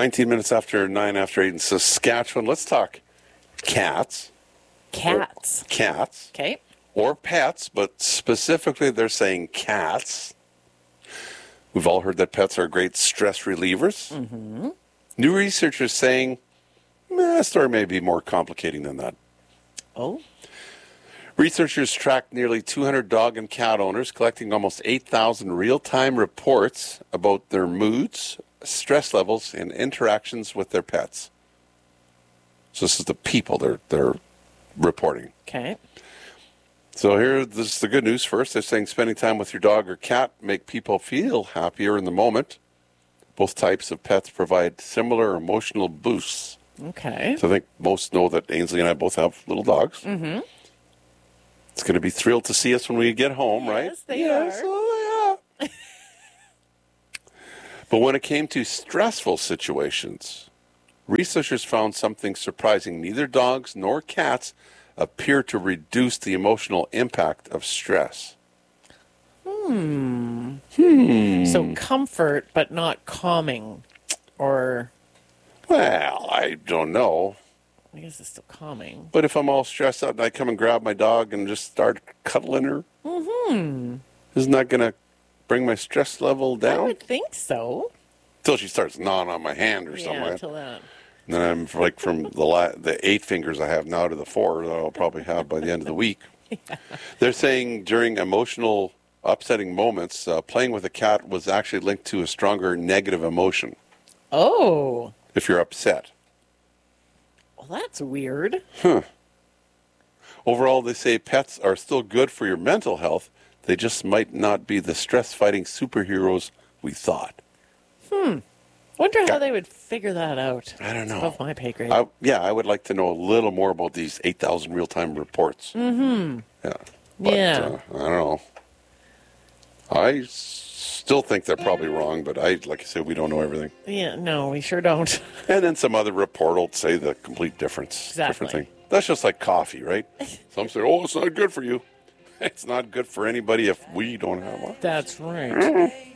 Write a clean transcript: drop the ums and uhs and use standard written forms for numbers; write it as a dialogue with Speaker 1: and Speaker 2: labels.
Speaker 1: 19 minutes after 9 after 8 in Saskatchewan. Let's talk cats.
Speaker 2: Cats.
Speaker 1: Cats.
Speaker 2: Okay.
Speaker 1: Or pets, but specifically they're saying cats. We've all heard that pets are great stress relievers. Mm-hmm. New research is saying the story may be more complicating than that.
Speaker 2: Oh.
Speaker 1: Researchers tracked nearly 200 dog and cat owners, collecting almost 8,000 real-time reports about their moods, stress levels, and interactions with their pets. So this is the people they're reporting.
Speaker 2: Okay.
Speaker 1: So this is the good news first. They're saying spending time with your dog or cat make people feel happier in the moment. Both types of pets provide similar emotional boosts.
Speaker 2: Okay.
Speaker 1: So I think most know that Ainsley and I both have little dogs.
Speaker 2: Mm-hmm.
Speaker 1: It's going to be thrilled to see us when we get home, right?
Speaker 2: Yes, they are.
Speaker 1: Oh, yeah. But when it came to stressful situations, researchers found something surprising. Neither dogs nor cats appear to reduce the emotional impact of stress.
Speaker 2: So comfort, but not calming, or
Speaker 1: Well, I don't know.
Speaker 2: I guess it's still calming.
Speaker 1: But if I'm all stressed out and I come and grab my dog and just start cuddling her, isn't that going to bring my stress level
Speaker 2: I
Speaker 1: down?
Speaker 2: would think so.
Speaker 1: Till she starts gnawing on my hand or something.
Speaker 2: Yeah, till that.
Speaker 1: And then I'm like from the 8 fingers I have now to the 4 that I'll probably have by the end of the week. Yeah. They're saying during emotional upsetting moments, playing with a cat was actually linked to a stronger negative emotion
Speaker 2: Oh.
Speaker 1: if you're upset.
Speaker 2: Well, that's weird.
Speaker 1: Overall, they say pets are still good for your mental health. They just might not be the stress-fighting superheroes we thought.
Speaker 2: Wonder how they would figure that out.
Speaker 1: I don't know.
Speaker 2: It's above my pay grade.
Speaker 1: I would like to know a little more about these 8,000 real-time reports. Mm-hmm. Yeah. But,
Speaker 2: Yeah.
Speaker 1: I don't know. I still think they're probably wrong, but like I said, we don't know everything.
Speaker 2: Yeah, no, we sure don't.
Speaker 1: And then some other report will say the complete difference.
Speaker 2: Exactly.
Speaker 1: Different thing. That's just like coffee, right? Some say, oh, it's not good for you. It's not good for anybody if we don't have one.
Speaker 2: That's right.